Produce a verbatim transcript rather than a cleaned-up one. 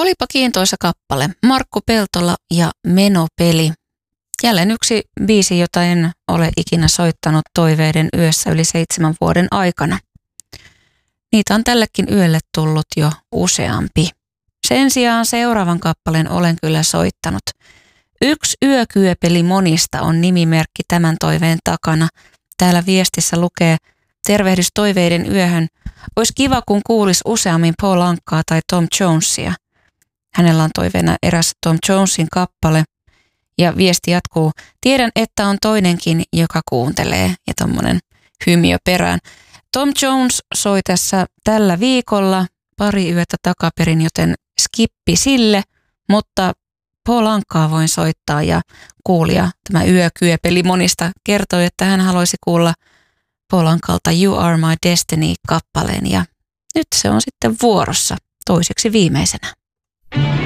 Olipa kiintoisa kappale. Markku Peltola ja Menopeli. Jälleen yksi biisi, jota en ole ikinä soittanut toiveiden yössä yli seitsemän vuoden aikana. Niitä on tällekin yölle tullut jo useampi. Sen sijaan seuraavan kappaleen olen kyllä soittanut. Yksi yökyöpeli monista on nimimerkki tämän toiveen takana. Täällä viestissä lukee: tervehdys toiveiden yöhön. Olisi kiva, kun kuulisi useammin Paul Ankaa tai Tom Jonesia. Hänellä on toiveena eräs Tom Jonesin kappale. Ja viesti jatkuu: tiedän, että on toinenkin, joka kuuntelee. Ja tommonen hymiö perään. Tom Jones soi tässä tällä viikolla pari yötä takaperin, joten skippi sille, mutta Paul Ankaa voin soittaa, ja kuulija, tämä yökyöpeli monista, kertoi, että hän haluaisi kuulla Paul Ankalta You Are My Destiny -kappaleen, ja nyt se on sitten vuorossa toiseksi viimeisenä.